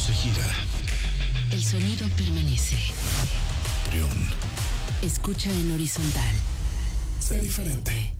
se gira. El sonido permanece. Orión. Escucha en horizontal. Sé diferente.